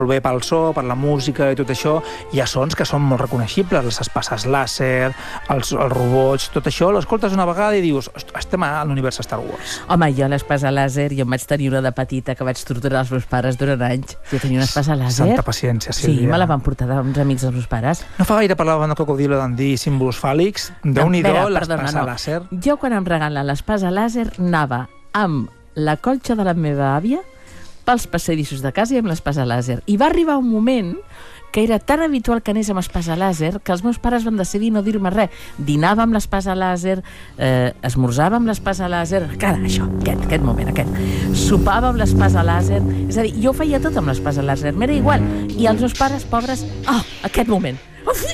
bé pel so, per la música i tot això, hi ha sons que són molt reconeixibles, les espases làser, els robots, tot això, l'escoltes una vegada i dius, estem a l'univers Star Wars. Home, jo l'espasa làser, jo em vaig tenir una de petita que vaig torturar els meus pares durant anys. Jo tenia una espasa làser. Santa paciència, Sílvia. Sí, me la van portar uns amics dels meus pares. No fa gaire parlaven de Cocodrilo Dundee i símbols fàl·lics. Déu-n'hi-do, l'espasa làser. Jo, quan em regalen l'espasa làser, anava amb la colxa de la meva àvia pels passadissos de casa i amb l'espasa làser. I va arribar un moment que era tan habitual que anés amb espasa làser que els meus pares van decidir no dir-me res. Dinava amb l'espasa làser, esmorzava amb l'espasa làser, això, aquest moment. Sopava amb l'espasa làser. És a dir, jo feia tot amb l'espasa làser, m'era igual. I els meus pares, pobres, aquest moment.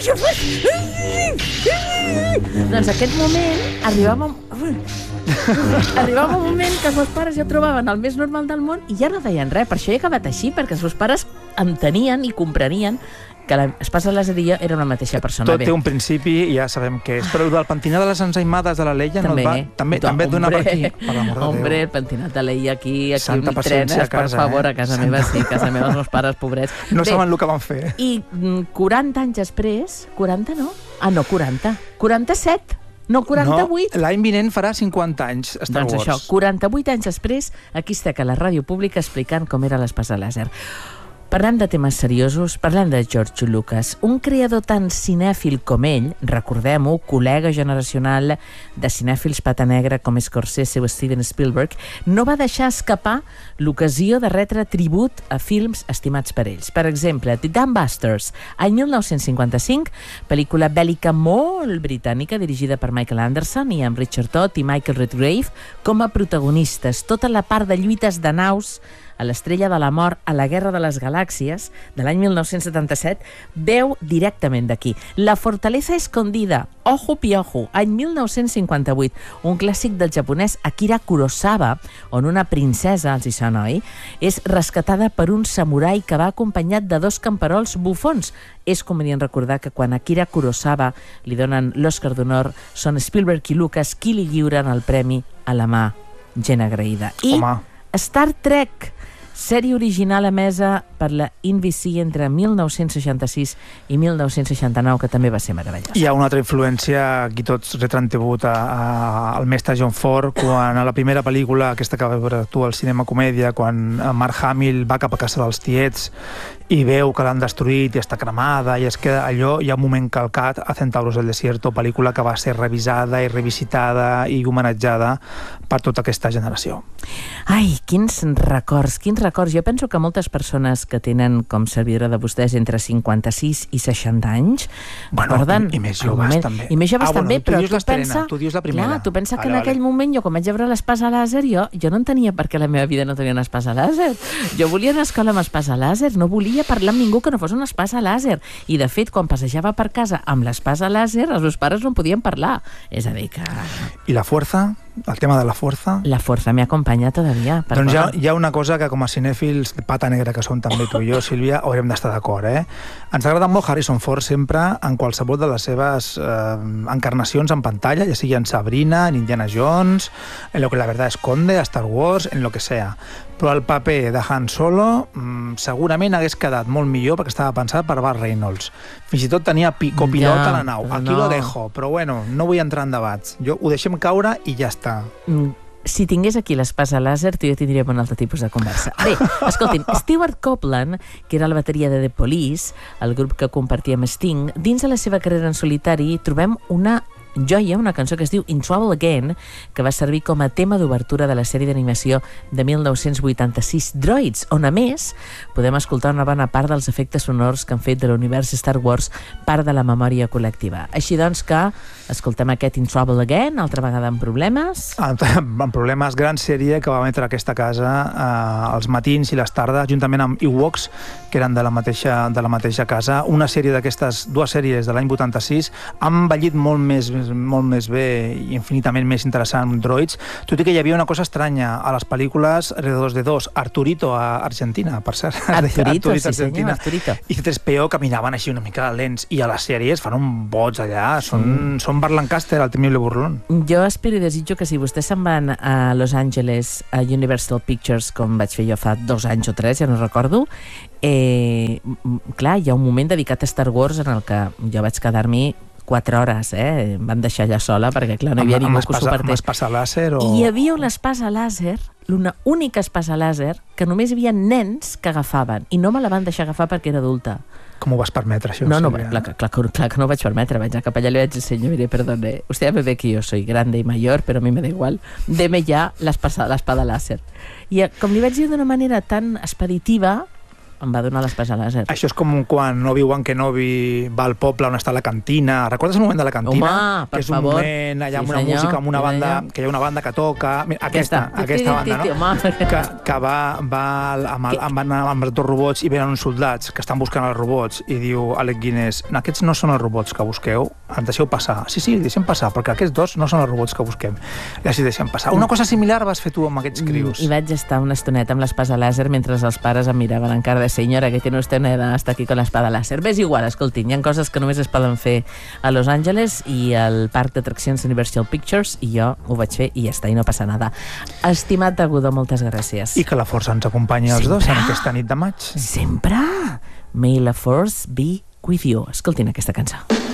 Doncs aquest moment arribava un moment que els meus pares ja ho trobaven el més normal del món i ja no deien res. Per això he acabat així, perquè els meus pares entenien i comprenien que l'espasa làser i jo era una mateixa persona. Tot té un principi i ja sabem què és. Però el del pentinat de les ensaïmades de la Leia també et dona per aquí. Hombre, el pentinat de Leia aquí on trenes, per favor, a casa meva, sí, a casa meva els meus pares, pobrets. No saben el que van fer. I 40 anys després, 40 no? 47. No, 48. No, l'any vinent farà 50 anys Star Wars. Doncs això, 48 anys després, aquí està que la ràdio pública explicant com era l'espasa làser. Parlem de temes seriosos, parlem de George Lucas, un creador tan cinèfil com ell, recordem-ho, col·lega generacional de cinèfils pata negra com Scorsese o Steven Spielberg, no va deixar escapar l'ocasió de retre tribut a films estimats per ells. Per exemple, The Dambusters, any 1955, pel·lícula bèl·lica molt britànica dirigida per Michael Anderson i amb Richard Todd i Michael Redgrave com a protagonistes. Tota la part de lluites de naus a l'Estrella de la Mort, a la Guerra de les Galàxies, de l'any 1977, veu directament d'aquí. La Fortaleza Escondida, Ojo Piojo, any 1958, un clàssic del japonès Akira Kurosawa, on una princesa, els hi sona, oi? És rescatada per un samurai que va acompanyat de 2 camperols bufons. És convenient recordar que quan Akira Kurosawa li donen l'Oscar d'honor, són Spielberg i Lucas qui li lliuren el premi a la mà gent agraïda. I Star Trek, sèrie original emesa per la NBC entre 1966 i 1969, que també va ser meravellosa. Hi ha una altra influència, aquí tots retrant tribut al mestre John Ford, quan a la primera pel·lícula, aquesta que va veure tu al cinema comèdia, quan Mark Hamill va cap a casa dels tiets i veu que l'han destruït i està cremada i es queda allò, hi ha un moment calcat a Centauros del Desierto, pel·lícula que va ser revisada i revisitada i homenatjada per tota aquesta generació. Ai, quins records. Jo penso que moltes persones que tenen com servidora de vostès entre 56 i 60 anys recorden... I més joves també. I més joves també, però tu dius la primera. Clar, tu pensa que en aquell moment, jo quan vaig veure l'espasa làser, jo no entenia per què la meva vida no tenia una espasa làser. Jo volia anar a escola amb espasa làser, no volia parlar amb ningú que no fos una espasa làser. I de fet, quan passejava per casa amb l'espasa làser, els meus pares no en podien parlar. És a dir que... I la fuerza? El tema de la fuerza? La fuerza me acompanya todavía. Doncs hi ha una cosa que com a cinèfils de pata negra que som també tu i jo, Sílvia, haurem d'estar d'acord, Ens agrada molt Harrison Ford sempre en qualsevol de les seves encarnacions en pantalla, ja sigui en Sabrina, en Indiana Jones, en Lo que la verdad esconde, a Star Wars, en lo que sea. Però el paper de Han Solo segurament hagués quedat molt millor perquè estava pensat per Burt Reynolds. Fins i tot tenia copilot a la nau. Aquí lo dejo, però bueno, no vull entrar en debats. Ho deixem caure i ja està. Si tingués aquí l'espasa làser, tu i jo tindríem un altre tipus de conversa. Bé, escoltin, Stewart Copeland, que era la bateria de The Police, el grup que compartia amb Sting, dins de la seva carrera en solitari trobem una joia, una cançó que es diu In Trouble Again, que va servir com a tema d'obertura de la sèrie d'animació de 1986 Droids, on a més podem escoltar una bona part dels efectes sonors que han fet de l'univers Star Wars part de la memòria col·lectiva. Així doncs que escoltem aquest In Trouble Again, altra vegada amb problemes. Amb problemes, gran sèrie que va emetre aquesta casa als matins i les tardes, juntament amb Ewoks, que eren de la mateixa casa. Una sèrie d'aquestes dues sèries de l'any 86 han envellit molt més molt més bé i infinitament més interessant amb droids, tot i que hi havia una cosa estranya a les pel·lícules R2D2, Arturito a Argentina, per cert. Arturito, sí senyor, Arturito. I C3PO caminaven així una mica lents, i a les sèries fan un boig allà, són Burt Lancaster, el temible burlón. Jo espero i desitjo que si vostès se'n van a Los Angeles, a Universal Pictures, com vaig fer jo fa 2 anys o 3, ja no recordo, clar, hi ha un moment dedicat a Star Wars en el que jo vaig quedar-m'hi 4 hores, em van deixar allà sola perquè, clar, no hi havia ningú que ho suportés. Amb espasa làser o... I hi havia una espasa làser, una única espasa làser, que només hi havia nens que agafaven, i no me la van deixar agafar perquè era adulta. Com ho vas permetre, això? No, clar que no ho vaig permetre. Vaig anar cap allà i li vaig ensenyar, mire, perdone, usted ya ve que yo soy grande y mayor, pero a mí me da igual, deme ya la espada láser. I com li vaig dir d'una manera tan expeditiva, em va donar l'espasa làser. Això és com quan Obi-Wan Kenobi va al poble on està la cantina. Recordes el moment de la cantina? Home, per favor. Que és un moment allà amb una música, amb una banda, que hi ha una banda que toca... Mira, aquesta banda, no? Que van amb els 2 robots i venen uns soldats que estan buscant els robots i diu Alec Guinness, aquests no són els robots que busqueu, ens deixeu passar. Sí, deixem passar, perquè aquests 2 no són els robots que busquem. I així deixem passar. Una cosa similar vas fer tu amb aquests crios. I vaig estar una estoneta amb l'espasa làser mentre els pares em miraven encara de senyora, que tiene usted una edad hasta aquí con la espada láser. Ves igual, escoltin, hi ha coses que només es poden fer a Los Angeles i al parc d'atraccions Universal Pictures, i jo ho vaig fer i ja està, i no passa nada. Estimat Agudo, moltes gràcies. I que la força ens acompanyi els dos en aquesta nit de maig. Sempre! May la force be with you. Escoltin aquesta cançó.